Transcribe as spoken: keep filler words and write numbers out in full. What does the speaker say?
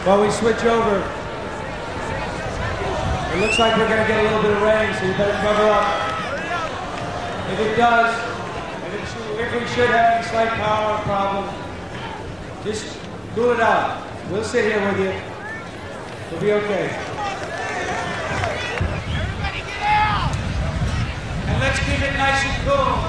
While we switch over, it looks like we're going to get a little bit of rain, so you better cover up. If it does, if, it should, if we should have any slight power problem, just cool it out. We'll sit here with you. We'll be okay. And let's keep it nice and cool.